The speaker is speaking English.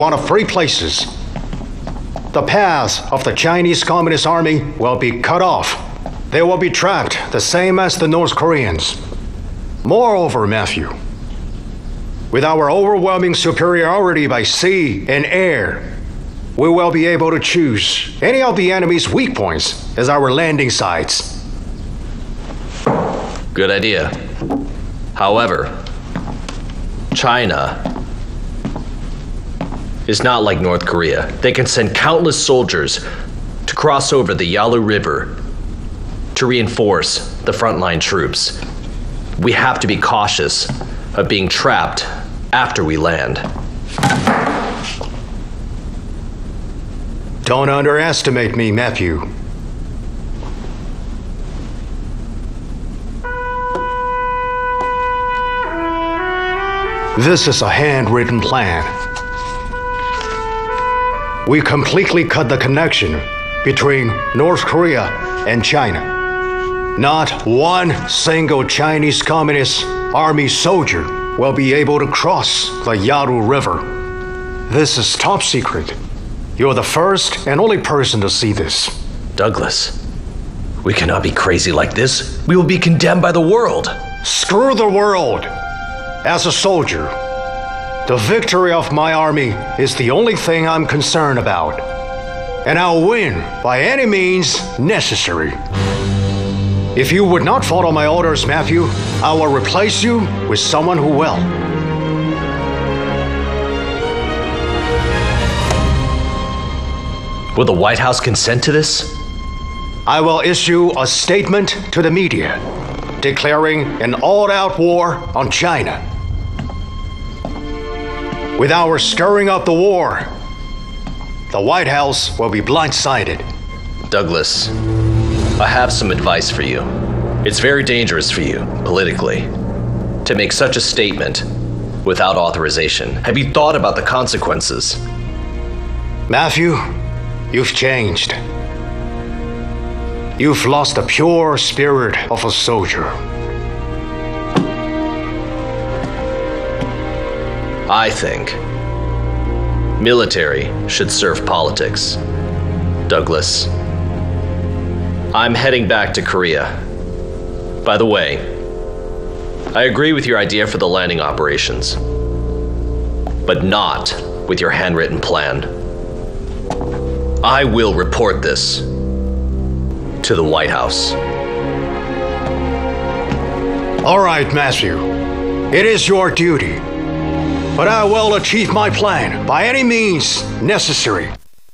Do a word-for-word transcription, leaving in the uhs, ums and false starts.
one of three places. The path of the Chinese Communist Army will be cut off. They will be trapped, the same as the North Koreans. Moreover, Matthew, with our overwhelming superiority by sea and air, we will be able to choose any of the enemy's weak points as our landing sites. Good idea. However, China is not like North Korea. They can send countless soldiers to cross over the Yalu River to reinforce the frontline troops. We have to be cautious of being trapped after we land. Don't underestimate me, Matthew. This is a handwritten plan. We completely cut the connection between North Korea and China. Not one single Chinese Communist Army soldier will be able to cross the Yalu River. This is top secret. You're the first and only person to see this. Douglas, we cannot be crazy like this. We will be condemned by the world. Screw the world. As a soldier, the victory of my army is the only thing I'm concerned about. And I'll win by any means necessary. If you would not follow my orders, Matthew, I will replace you with someone who will. Will the White House consent to this? I will issue a statement to the media declaring an all-out war on China. With our stirring up the war, the White House will be blindsided. Douglas, I have some advice for you. It's very dangerous for you, politically, to make such a statement without authorization. Have you thought about the consequences? Matthew, you've changed. You've lost the pure spirit of a soldier. I think military should serve politics. Douglas, I'm heading back to Korea. By the way, I agree with your idea for the landing operations, but not with your handwritten plan. I will report this to the White House. All right, Matthew. It is your duty. But I will achieve my plan by any means necessary.